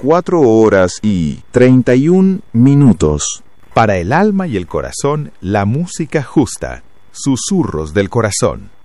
4 horas y 31 minutos. Para el alma y el corazón, la música justa. Susurros del corazón.